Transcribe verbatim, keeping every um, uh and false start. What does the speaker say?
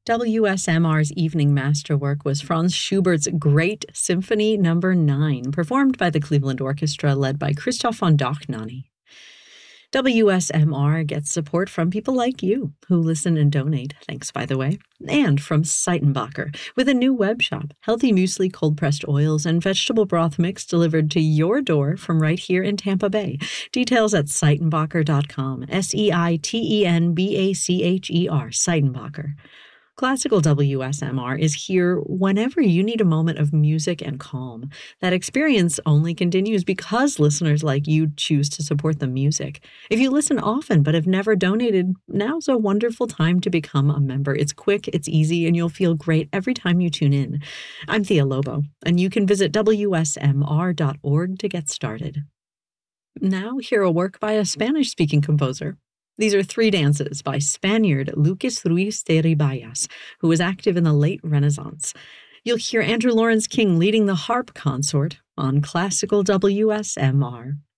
W S M R's evening masterwork was Franz Schubert's Great Symphony Number nine, performed by the Cleveland Orchestra led by Christoph von Dohnanyi. W S M R gets support from people like you who listen and donate, thanks by the way, and from Seitenbacher, with a new web shop, healthy muesli, cold-pressed oils, and vegetable broth mix delivered to your door from right here in Tampa Bay. Details at seitenbacher dot com, S E I T E N B A C H E R, Seitenbacher. Classical W S M R is here whenever you need a moment of music and calm. That experience only continues because listeners like you choose to support the music. If you listen often but have never donated, now's a wonderful time to become a member. It's quick, it's easy, and you'll feel great every time you tune in. I'm Thea Lobo, and you can visit W S M R dot org to get started. Now, hear a work by a Spanish-speaking composer. These are three dances by Spaniard Lucas Ruiz de Ribayas, who was active in the late Renaissance. You'll hear Andrew Lawrence King leading the harp consort on Classical W S M R.